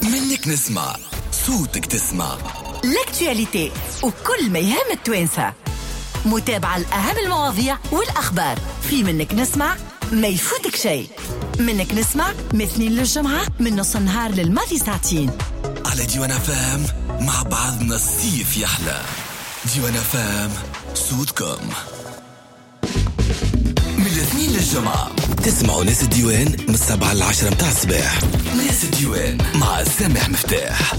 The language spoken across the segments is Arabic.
منك نسمع صوتك تسمع لاكتواليتي وكل ما يهم التوانسة. متابعة الأهم المواضيع والأخبار في منك نسمع، ما يفوتك شيء. منك نسمع مثنين للجمعة من نص النهار للماضي ساعتين على ديوان فام. مع بعضنا الصيف يحلى. ديوان فام صوتكم من الاثنين للجمعة. تسمعوا ناس الديوان من 7 ل10 متاع الصباح. ناس الديوان مع سامح مفتاح.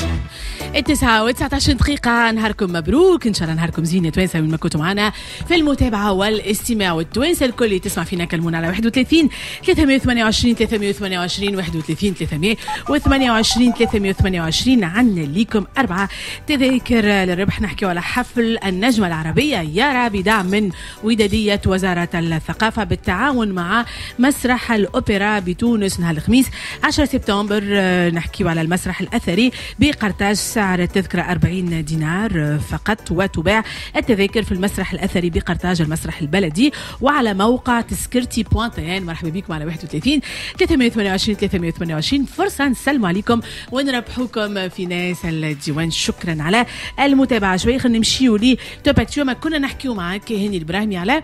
9:19 دقيقة. نهاركم مبروك، إن شاء الله نهاركم زين توانسة من ما كنتوا معنا في المتابعة والاستماع. والتوانسة الكل اللي تسمع فينا كلمونا على 31 328 328 31 328 328. عنا ليكم 4 تذاكر للربح. نحكيو على حفل النجمة العربية يارا بدعم من ودادية وزارة الثقافة بالتعاون مع مسرح الأوبرا بتونس نهار الخميس 10 سبتمبر. نحكيو على المسرح الأثري بقرطاج. سعر التذكرة 40 دينار فقط، وتباع التذاكر في المسرح الأثري بقرطاج المسرح البلدي وعلى موقع تذكرتي بوانتين. مرحبا بكم على 31 328 328. فرصة نسلم عليكم ونربحوكم في ناس الديوان. شكرا على المتابعة. شوية خلينا نمشيو لي توب اكتو. ما كنا نحكيو معاك هاني البراهيمي على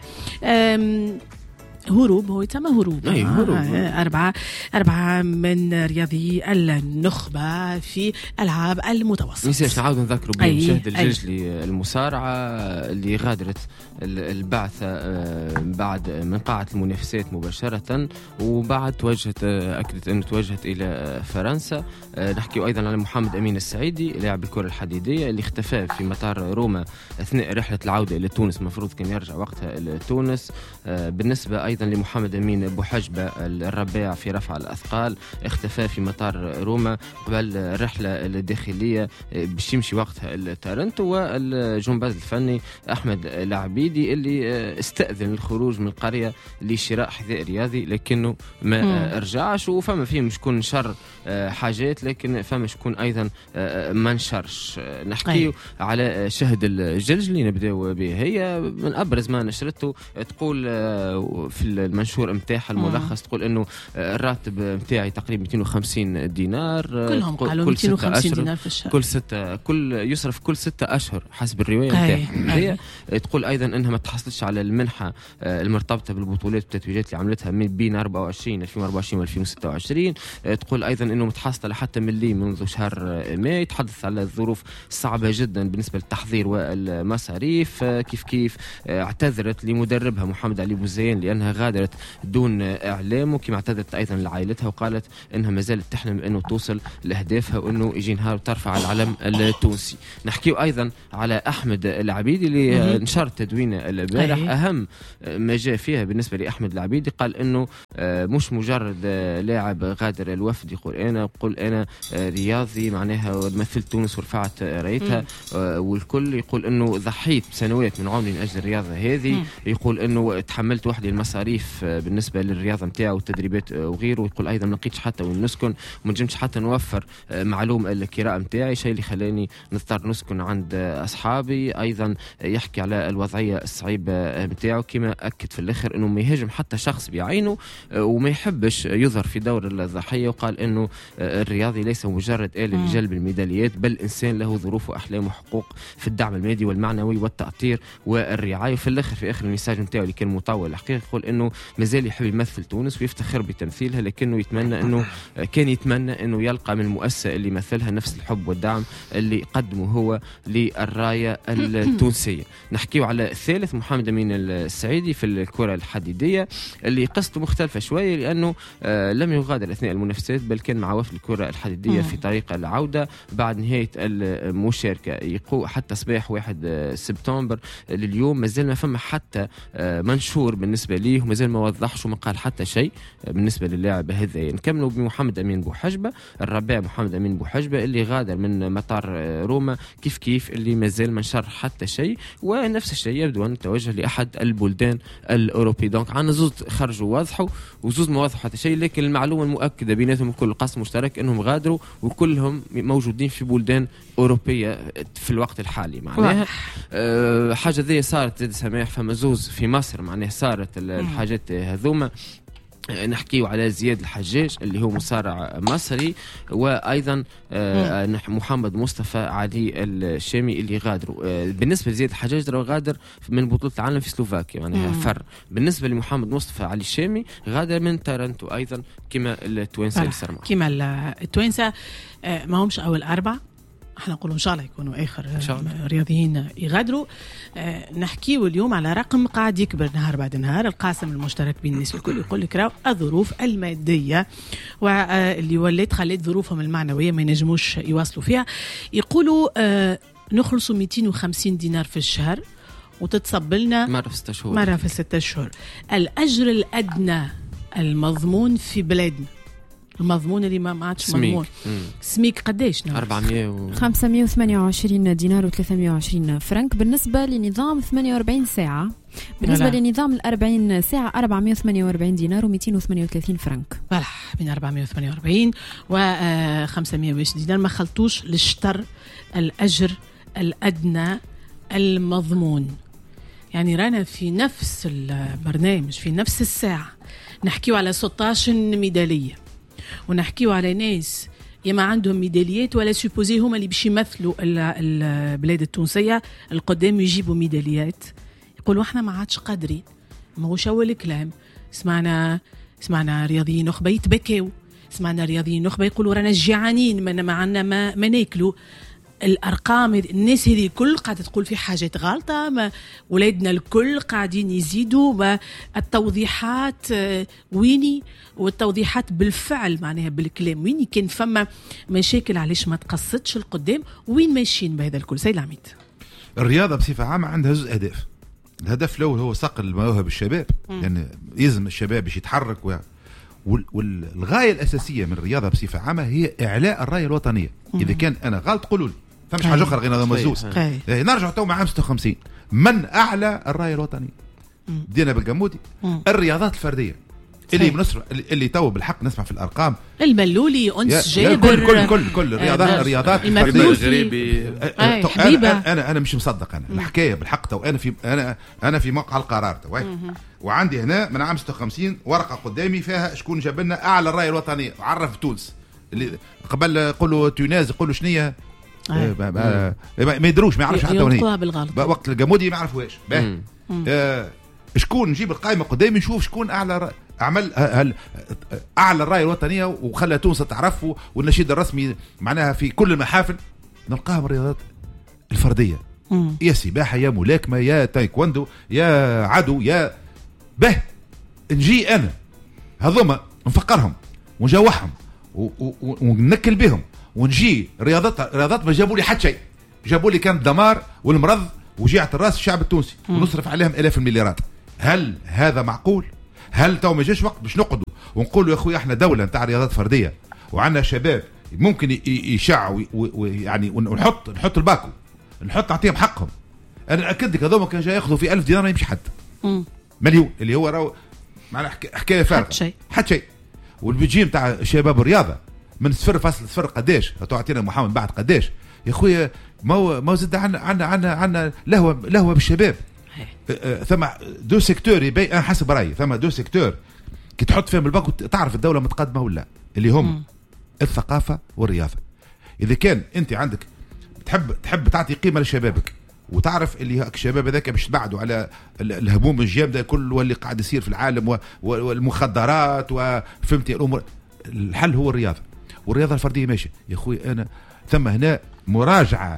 هروب، هو يتسمى هروب. هروب. أربعة من رياضي النخبة في ألعاب المتوسط. نسيش نعاود نذكروا بمشاهد الجلجلي المصارعة اللي غادرت البعثة بعد من قاعة المنافسات مباشرة، وبعد أكدت أنه توجهت إلى فرنسا. نحكي أيضا على محمد أمين السعيدي لاعب الكرة الحديدية اللي اختفى في مطار روما أثناء رحلة العودة إلى تونس. مفروض كان يرجع وقتها إلى تونس. بالنسبة أيضا لمحمد أمين بوحجبة الرباع في رفع الأثقال، اختفى في مطار روما قبل الرحلة الداخلية باش يمشي وقتها لتورنتو. والجمباز الفني أحمد العبيدي اللي استأذن الخروج من القرية لشراء حذاء رياضي لكنه ما رجعش. وفما فيه شكون نشر حاجات لكن فما شكون أيضا ما نشرش. نحكيه على شهد الجلجلي نبدأ به. هي من أبرز ما نشرته تقول في المنشور متاعها الملخص تقول انه الراتب متاعي تقريبا 250 دينار. كلهم قالوا 250 دينار في الشهر. كل يصرف كل 6 أشهر حسب الرواية متاعها. تقول ايضا انها ما تحصلش على المنحة المرتبطة بالبطولات والتتويجات اللي عملتها من بين 2024 و2026. تقول ايضا انه متحصلة حتى ملي منذ شهر ماي. يتحدث على الظروف الصعبة جدا بالنسبة للتحضير والمصاريف. كيف اعتذرت لمدربها محمد علي بوزين لأنها غادرت دون إعلام، وكما اعتذرت أيضا لعائلتها وقالت أنها ما زالت تحلم أنه توصل لأهدافها وأنه يجي نهار وترفع العلم التونسي. نحكيو أيضا على أحمد العبيدي اللي نشر تدوينة البارح. أهم ما جاء فيها بالنسبة لأحمد العبيدي قال أنه مش مجرد لاعب غادر الوفد، يقول أنا رياضي معناها مثلت تونس ورفعت رايتها. والكل يقول أنه ضحيت سنوات من عمري من أجل الرياضة هذه. يقول أنه تحملت وحدي المصاريف بالنسبة للرياضة متاعه والتدريبات وغيره. ويقول أيضا ما لقيتش حتى وين نسكن وما نجمش حتى نوفر معلوم الكراء متاعي، شيء اللي خلاني نضطر نسكن عند أصحابي. أيضا يحكي على الوضعية الصعيبة متاعه كما أكد في الآخر أنه ما يهاجم حتى شخص بعينه وما يحبش يظهر في دور الضحية. وقال أنه الرياضي ليس مجرد آلة لجلب الميداليات بل إنسان له ظروف وأحلام وحقوق في الدعم المادي والمعنوي والتأطير والرعاية. وفي الآخر في آخر الميساج متاعه اللي كان مطول الحقيقة يقول انه مازال يحب يمثل تونس ويفتخر بتمثيلها، لكنه يتمنى انه يلقى من المؤسسه اللي يمثلها نفس الحب والدعم اللي قدمه هو للرايه التونسيه. نحكيو على الثالث محمد امين السعيدي في الكره الحديديه اللي قصته مختلفه شويه لانه لم يغادر اثناء المنافسات بل كان مع وفد الكره الحديديه في طريق العوده بعد نهايه المشاركه. حتى صباح 1 سبتمبر لليوم مازال ما فما حتى منشور بالنسبة ليه وما زال ما وضحش وما قال حتى شيء بالنسبة للاعب هذا. نكملوا بمحمد أمين بوحجبة الرباع محمد أمين بوحجبة اللي غادر من مطار روما كيف اللي ما زال ما نشر حتى شيء. ونفس الشيء يبدو أن توجه لأحد البلدان الأوروبي. دونك عنا زوز خرجوا واضحوا وزوز ما وضحوا حتى شيء، لكن المعلومة المؤكدة بيناتهم كل قسم مشترك أنهم غادروا وكلهم موجودين في بلدان أوروبية في الوقت الحالي. معناها حاجة ذي صارت زي سماح فمزوز في مصر معناها صارت الحاجات هذوما نحكيو على زياد الحجاج اللي هو مصارع مصري، وايضا محمد مصطفى علي الشامي اللي غادروا. بالنسبه لزياد الحجاج غادر من بطوله العالم في سلوفاكيا معناها فر. بالنسبه لمحمد مصطفى علي الشامي غادر من تارنتو ايضا كما التوانسه السرمه. كما التوانسه ما همش اول اربعه، احنا نقولوا ان شاء الله يكونوا اخر رياضيين يغادروا. نحكيوا اليوم على رقم قاعد يكبر نهار بعد نهار. القاسم المشترك بين الناس الكل يقول لك راهو الظروف الماديه واللي ولات خلت ظروفهم المعنويه ما ينجموش يواصلوا فيها. يقولوا نخلصوا 250 دينار في الشهر وتتصب لنا مرة في 6 شهور. الأجر الأدنى المضمون في بلادنا، المضمون اللي ما عادش مضمون، سميك قديش؟ 528 دينار و320 فرنك بالنسبة لنظام 48 ساعة. بالنسبة لنظام 40 ساعة 448 دينار و238 فرنك. بين 448 و 520 دينار. ما خلطوش للشطر الأجر الأدنى المضمون. يعني رانا في نفس البرنامج في نفس الساعة نحكيو على 16 ميدالية، ونحكيو على ناس يما عندهم ميداليات ولا سيبوزي هما اللي باش يمثلوا البلاد التونسية القدام يجيبوا ميداليات. يقولوا احنا ما عادش قادرين. ما هوش أول كلام. سمعنا رياضيين نخبة يتبكيو، سمعنا رياضيين نخبة يقولوا رانا جيعانين ما عنا ما ناكلوا. الأرقام الناس هذه الكل قاعدة تقول في حاجات غلطة، ولادنا الكل قاعدين يزيدوا. التوضيحات ويني؟ والتوضيحات بالفعل معناها بالكلام ويني؟ كان فما مشاكل علاش ما تقصدش القدام؟ وين ماشيين بهذا الكل؟ سيد العميد، الرياضة بصفة عامة عندها زوج أهداف. الهدف الأول هو صقل مواهب الشباب، يعني يلزم الشباب باش يتحرك والغاية الأساسية من الرياضة بصفة عامة هي إعلاء الراية الوطنية. إذا كان أنا غلط قولوا لي، فمش حاجة أخرى غير هذا مزوز. نرجع تو مع 56 من أعلى الراية الوطنية؟ دينا بالجمودي. الرياضات الفردية اللي بنصر اللي تو بالحق نسمع في الارقام، الملولي انس جابر كل الرياضات الفرديه. انا مش مصدق انا الحكايه بالحق. تو انا في موقع القرار تو، وعندي هنا من عام 56 ورقه قدامي فيها شكون جاب لنا اعلى الرايه الوطنيه وعرف تونس. اللي قبل يقولوا تونس يقولوا شنية ما يدروش، ما يعرفش حتى وين وقت الجمودي ما يعرفوهاش. شكون نجيب القائمه قدامي نشوف شكون عمل اعلى الرايه الوطنيه وخلى تونس تعرفه، والنشيد الرسمي معناها في كل المحافل نلقاها من الرياضات الفرديه. يا سباحه يا ملاكمه يا تايكوندو يا عدو يا به. نجي انا هذوما نفقرهم ونجوحهم وننكل بهم، ونجي رياضات ما جابوا لي حتى شيء، جابوا لي كان دمار والمرض وجيعة الراس الشعب التونسي ونصرف عليهم آلاف المليارات. هل هذا معقول؟ هل تو ما جاش وقت باش نقعدوا ونقولوا يا اخويا احنا دولة نتاع رياضات فردية وعندنا شباب ممكن يشعوا ويعني نحط الباكو نحط نعطيهم حقهم؟ انا اكد لك هذوما كان جاي ياخذوا في 1000 دينار ما يمشي حد مليون اللي هو راهو معناها حكايه فارغه حتى شيء. والبيجي نتاع شباب الرياضه من 0.0 قداش تعطينا محمد بعد قداش يا اخويا؟ ما زد عنا لهوه بالشباب. ثم دو سيكتور يبي حسب رايي ثم دو سيكتور كي تحط فيهم الباكو تعرف الدوله متقدمه ولا، اللي هم الثقافه والرياضه. اذا كان انت عندك تحب تعطي قيمه لشبابك وتعرف اللي الشباب هذاك باش تبعدوا على الهموم الجامده كل واللي قاعد يصير في العالم والمخدرات وفهمتي الامور، الحل هو الرياضه والرياضه الفرديه ماشي يا اخوي. انا ثم هنا مراجعه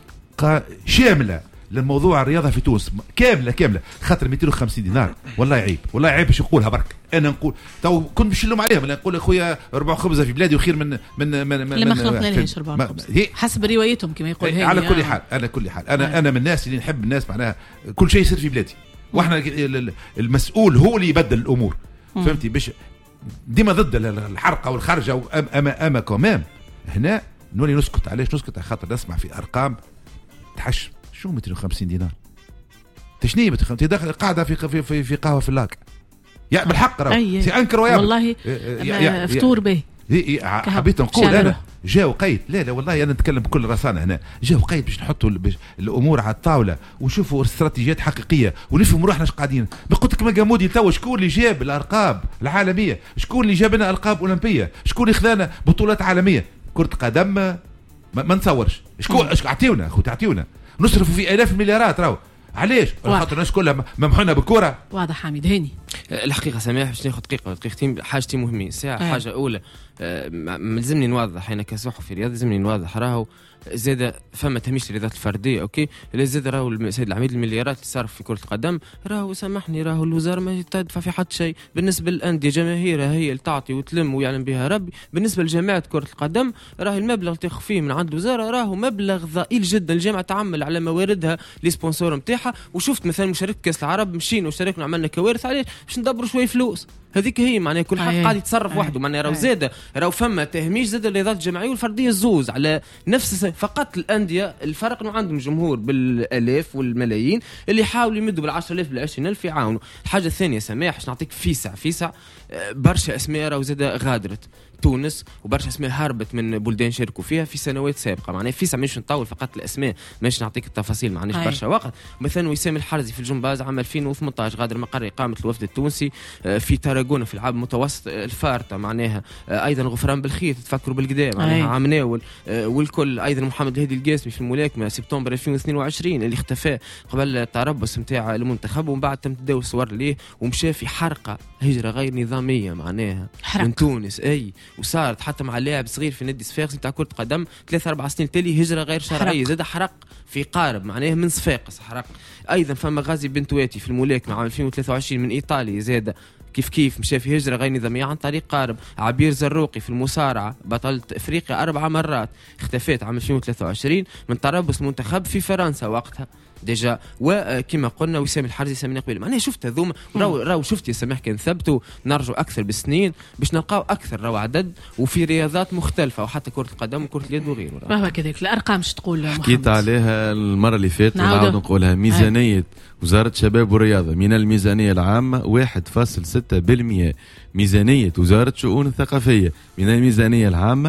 شامله للموضوع الرياضه في تونس كامله خاطر 250 دينار والله عيب باش نقولها برك. انا نقول تو كنت باش نلوم عليهم، نقول اخويا ربع خبزه في بلادي وخير من لما خلقنا لهاش ربع خبز حسب روايتهم كما يقول هاني. على كل حال انا من الناس اللي نحب الناس معناها كل شيء يصير في بلادي واحنا المسؤول هو اللي يبدل الامور فهمتي، باش ديما ضد الحرقه والخرجه اما كمان هنا نولي نسكت. علاش نسكت؟ خاطر نسمع في ارقام تحش. شو 250 دينار تشني داخل قاعده في قهوه في اللاك يا بالحق راه انكر ويا والله فطور به. حبيت نقول انا جاء وقيت لا والله انا نتكلم بكل رصانه هنا، جاء وقيت باش نحطوا الامور على الطاوله ونشوفوا استراتيجيات حقيقيه ونفهموا روحنا اش قاعدين. قلت لك مجامودي توا شكون اللي جاب الارقام العالميه، شكون اللي جاب لنا القاب اولمبيه، شكون اللي خذانا بطولات عالميه كره قدم ما نتصورش. شكون اعطيونا اخو تعطيونا نصرفوا في الاف المليارات راهو علاش؟ خاطر الناس كلها ممحونا بالكره. واضح حميد هاني. الحقيقه سماح باش ناخذ دقيقه دقيقتين حاجتين مهمين ساعه. حاجه اولى ملزمني نوضح انا كصحفي رياضي لازمني نوضح راهو زاد فما تهميش الرياضات الفرديه اوكي لا زاد راهو السيد العميد المليارات اللي صار في كره القدم راهو سامحني راهو الوزاره ما تدفع في حد شيء. بالنسبه للانديه جماهيرها هي اللي تعطي وتلم ويعلم بها ربي. بالنسبه لجامعه كره القدم راه المبلغ اللي تاخذ فيه من عند الوزاره راهو مبلغ ضئيل جدا. الجامعه تعمل على مواردها لي سبونسور نتاعها وشفت مثلا مشاركه كاس العرب مشينا وشاركنا عملنا كوارث عليه باش ندبروا شويه فلوس. هذيك هي معناها كل حد قاعد يتصرف وحده معناها راهو زاد راهو فما تهميش زاد الرياضات الجماعيه والفرديه الزوز على نفس فقط الانديه. الفرق انه عندهم جمهور بالالاف والملايين اللي يحاولوا يمدوا بال10,000 بال20,000 يعاونوا. الحاجه الثانيه سماح باش نعطيك فيسع برشا اسماء راهو زاد غادرت تونس وبرشا اسماء هربت من بلدان شاركوا فيها في سنوات سابقه. معناها فيسع مش نطول فقط الاسماء مش نعطيك التفاصيل معناش برشا وقت. مثلا وسام الحرزي في الجمباز عام 2018 غادر مقر اقامه الوفد التونسي في تاراجونا في العاب متوسط الفارطه. معناها ايضا غفران بالخير تفكروا بالقدام معناها عام ناول والكل. ايضا محمد الهادي القاسمي في الملاكمه سبتمبر 2022 اللي اختفى قبل التربص نتاع المنتخب ومن بعد تم تداول صور ليه ومشى في حرقه هجره غير نظاميه معناها من تونس وصارت حتى مع لاعب صغير في نادي صفاقس نتاع كرة قدم 3-4 سنين تالي هجرة غير شرعية. زاد حرق في قارب معناه من صفاقس حرق. أيضا فما غازي بنتواتي في الملاكمة عام 2023 من إيطاليا زاد كيف مشى في هجرة غير نظامية عن طريق قارب. عبير زروقي في المصارعة بطلة إفريقيا 4 مرات اختفت عام 2023 من تربص المنتخب في فرنسا وقتها ديجا. وكما قلنا وسام الحرزي سامين قبيل معناها شفت هذوما راو شفت يا سماح كان ثبتوا نرجوا اكثر بالسنين باش نلقاو اكثر راو عدد وفي رياضات مختلفه وحتى كره القدم وكره اليد وغيره. ما هو كذلك الارقام ايش تقول محمد؟ حكيت عليها المره اللي فاتت ونعاود نقولها. ميزانيه وزاره الشباب والرياضه من الميزانيه العامه 1.6%. ميزانيه وزاره الشؤون الثقافيه من الميزانيه العامه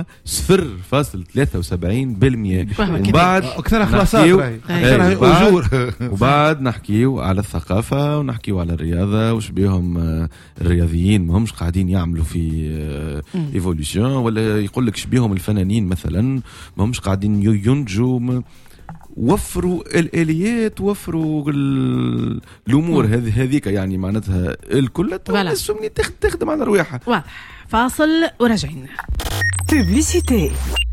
0.73%. وبعد اكثر خلاصات اجور وبعد نحكيو على الثقافه ونحكيو على الرياضه وش بيهم الرياضيين ما همش قاعدين يعملوا في ايفولوشن ولا يقول لك شبيهم الفنانين مثلا ما همش قاعدين ينتجوا. وفروا الاليات وفروا الامور هذيك يعني معناتها الكل الناس مني تخدم على رواحها. واضح. فاصل وراجعين. بوبليسيتي.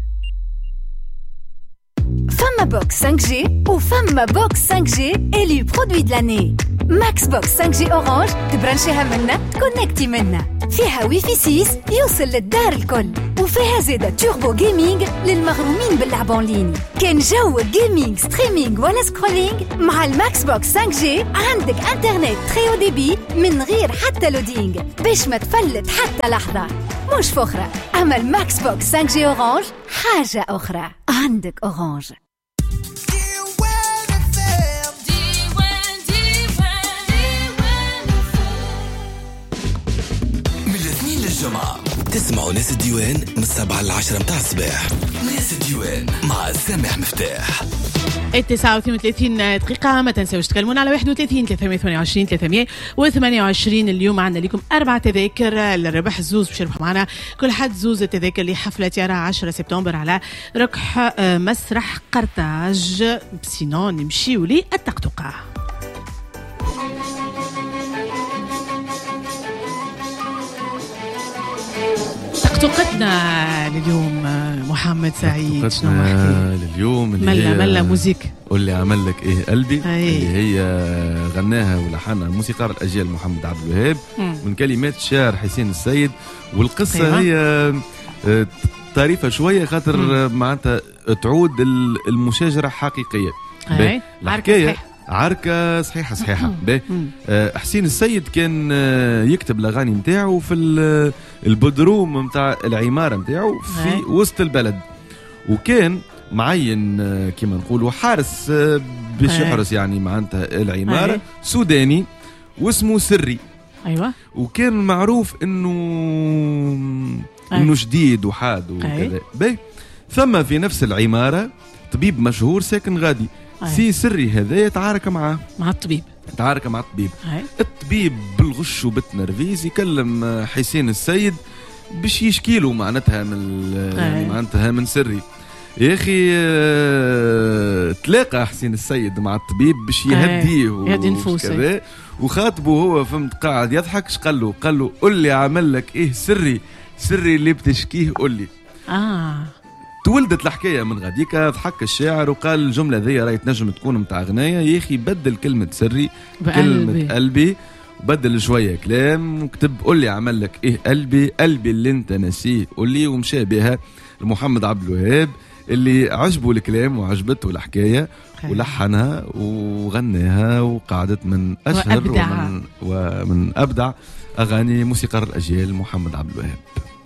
فما بوكس 5G وفما بوكس 5G إلي برودوي دلاني. ماكس بوكس 5G أورانج تبرنشيها منا تكونكتي منا. فيها ويفي 6 يوصل للدار الكل وفيها زيادة توربو جيمينج للمغرومين باللعب اونلاين. كان جو جيمينج ستريمينج ولا سكرولينج مع الماكس بوكس 5G عندك انترنت تريو ديبي من غير حتى لودينج باش ما تفلت حتى لحظة. مش فخرة أما الماكس بوكس 5G أورانج حاجة أخرى. عندك أورانج. الجمعة تسمعوا ناس الديوان من 7 ل 10 متاع الصباح. ناس الديوان مع سامح مفتاح. 39 دقيقة. ما تنسوش تكلمونا على 31 328 328. اليوم عندنا لكم 4 تذاكر للربح. زوز باش يربحوا معنا كل حد زوز التذاكر لحفلة يارا 10 سبتمبر على ركح مسرح قرطاج. سينو نمشيو لي التقطقة. تقطقتنا لليوم محمد سعيد شنو لليوم ملا موزيك واللي عمل لك ايه قلبي اللي هي غناها ولحنها موسيقار الاجيال محمد عبد الوهاب من كلمات الشاعر حسين السيد. والقصه هي طريفه شويه خاطر معناتها تعود المشاجره حقيقيه. الحكايه عركة صحيحة حسين السيد كان يكتب الأغاني متاعه في البدروم متاع العمارة متاعه في وسط البلد وكان معين كما نقولوا حارس باش يحرس يعني معناتها العمارة سوداني واسمه سري. أيوة. وكان معروف إنه شديد وحاد وكذا. ثم في نفس العمارة طبيب مشهور ساكن غادي. سي سري هذا يتعارك مع الطبيب، تعارك مع الطبيب. الطبيب بالغش وبالتنرفيز يكلم حسين السيد باش يشكيله معناتها يعني معناتها من سري. يا اخي تلاقى حسين السيد مع الطبيب باش يهديه يهدي نفوسه وخاطبه هو فهمت قاعد يضحك. قال له قل لي عمل لك ايه سري اللي بتشكيه قل لي. تولدت الحكايه من غاديك. ضحك الشاعر وقال الجمله ذي راهي تنجم تكون متاع غنايه. يا اخي بدل كلمه سري كلمه قلبي، بدل شويه كلام وكتب قل لي عمل لك ايه قلبي اللي انت ناسيه قل لي. ومشى بها لمحمد عبد الوهاب اللي عجبه الكلام وعجبته الحكايه ولحنها وغناها وقعدت من اشهر ومن ابدع اغاني موسيقار الاجيال محمد عبد الوهاب.